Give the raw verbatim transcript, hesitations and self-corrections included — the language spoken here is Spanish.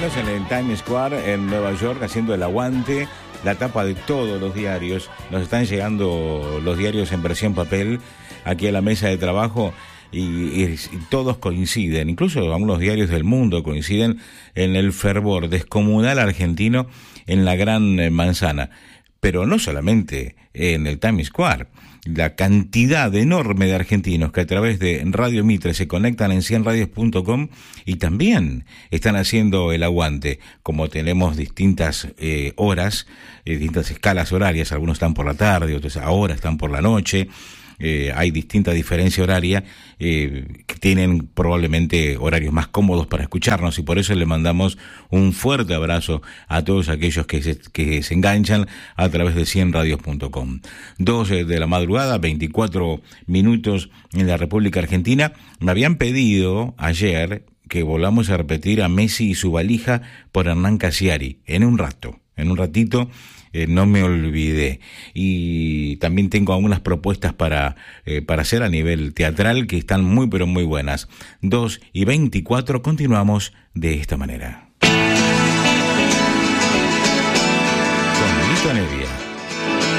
menos en el Times Square en Nueva York, haciendo el aguante, la tapa de todos los diarios. Nos están llegando los diarios en versión papel aquí a la mesa de trabajo y, y, y todos coinciden, incluso algunos diarios del mundo coinciden en el fervor descomunal argentino en la Gran Manzana. Pero no solamente en el Times Square. La cantidad enorme de argentinos que a través de Radio Mitre se conectan en cien radios punto com y también están haciendo el aguante. Como tenemos distintas eh, horas, eh, distintas escalas horarias, algunos están por la tarde, otros ahora están por la noche. Eh, hay distinta diferencia horaria eh, que tienen probablemente horarios más cómodos para escucharnos y por eso le mandamos un fuerte abrazo a todos aquellos que se, que se enganchan a través de cien radios punto com. Dos de la madrugada, veinticuatro minutos en la República Argentina. Me habían pedido ayer que volvamos a repetir a Messi y su valija por Hernán Casiari en un rato, en un ratito. Eh, no me olvidé. Y también tengo algunas propuestas para, eh, para hacer a nivel teatral que están muy pero muy buenas. dos y veinticuatro, continuamos de esta manera. Con Lito Nevia.